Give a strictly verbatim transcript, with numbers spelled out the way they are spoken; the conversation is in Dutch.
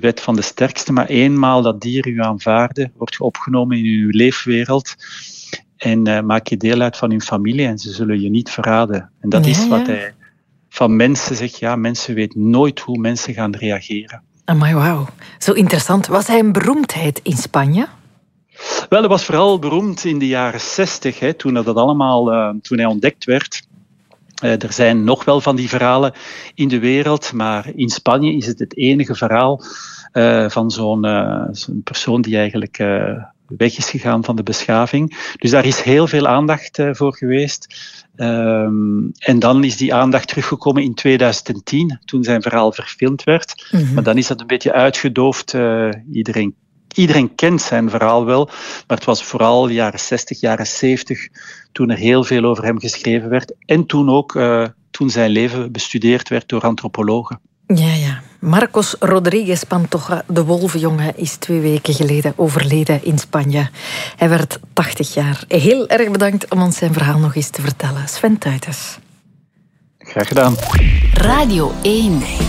wet van de sterkste, maar eenmaal dat dieren u aanvaarden, wordt je opgenomen in uw leefwereld en uh, maak je deel uit van hun familie en ze zullen je niet verraden. En dat ja, is wat ja. hij van mensen zegt. Ja, mensen weten nooit hoe mensen gaan reageren. Amai, wauw. Zo interessant. Was hij een beroemdheid in Spanje? Wel, hij was vooral beroemd in de jaren zestig, hè, toen dat allemaal, uh, toen hij ontdekt werd. Uh, er zijn nog wel van die verhalen in de wereld, maar in Spanje is het het enige verhaal uh, van zo'n, uh, zo'n persoon die eigenlijk uh, weg is gegaan van de beschaving. Dus daar is heel veel aandacht uh, voor geweest. Um, en dan is die aandacht teruggekomen in tweeduizend tien, toen zijn verhaal verfilmd werd. Mm-hmm. Maar dan is dat een beetje uitgedoofd. Uh, iedereen Iedereen kent zijn verhaal wel, maar het was vooral de jaren zestig, jaren zeventig, toen er heel veel over hem geschreven werd. En toen ook, uh, toen zijn leven bestudeerd werd door antropologen. Ja, ja. Marcos Rodriguez Pantoja, de wolvenjongen, is twee weken geleden overleden in Spanje. Hij werd tachtig jaar. Heel erg bedankt om ons zijn verhaal nog eens te vertellen. Sven Tuitens. Graag gedaan. Radio één.